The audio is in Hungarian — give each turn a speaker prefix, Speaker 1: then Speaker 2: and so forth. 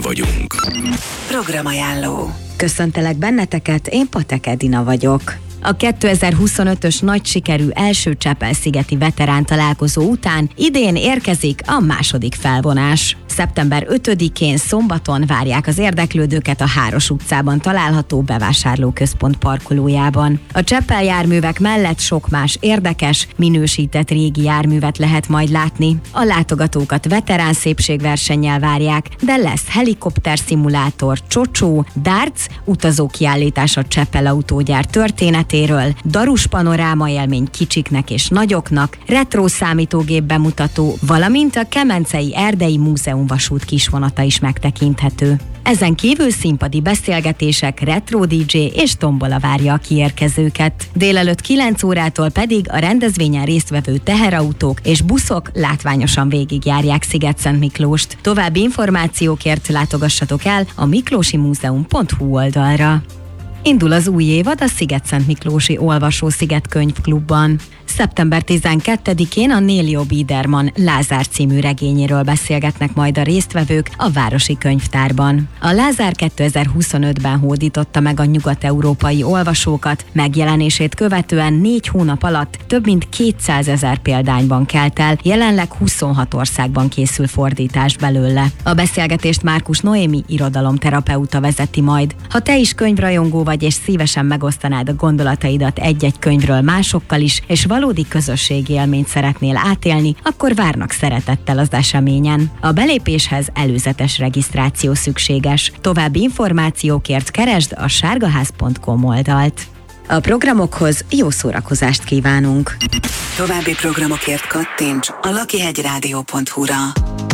Speaker 1: vagyunk.
Speaker 2: Programajánló.
Speaker 3: Köszöntelek benneteket, én Patek Edina vagyok. A 2025-ös nagy sikerű első Csepel-szigeti veterán találkozó után idén érkezik a második felvonás. Szeptember 5-én szombaton várják az érdeklődőket a Háros utcában található bevásárlóközpont parkolójában. A Csepel járművek mellett sok más érdekes, minősített régi járművet lehet majd látni. A látogatókat veterán szépségversennyel várják, de lesz helikopterszimulátor, csocsó, darts, utazókiállítás a Csepel autógyár történetéről, darus panoráma élmény kicsiknek és nagyoknak, retro számítógép bemutató, valamint a Kemencei Erdei Múzeum vasút kisvonata is megtekinthető. Ezen kívül színpadi beszélgetések, retro DJ és tombola várja a kiérkezőket. Délelőtt 9 órától pedig a rendezvényen résztvevő teherautók és buszok látványosan végigjárják Szigetszentmiklóst. További információkért látogassatok el a miklósimuzeum.hu oldalra. Indul az új évad a Szigetszentmiklósi Olvasó-sziget könyvklubban. Szeptember 12-én a Nélio Biedermann Lázár című regényéről beszélgetnek majd a résztvevők a Városi Könyvtárban. A Lázár 2025-ben hódította meg a nyugat-európai olvasókat, megjelenését követően 4 hónap alatt több mint 200 000 példányban kelt el, jelenleg 26 országban készül fordítás belőle. A beszélgetést Márkus Noémi irodalomterapeuta vezeti majd. Ha te is könyvrajongó vagy és szívesen megosztanád a gondolataidat egy-egy könyvről másokkal is, és valódi közösségi élményt szeretnél átélni, akkor várnak szeretettel az eseményen. A belépéshez előzetes regisztráció szükséges. További információkért keresd a sárgaház.com oldalt. A programokhoz jó szórakozást kívánunk!
Speaker 2: További programokért kattints a lakihegyradio.hu-ra.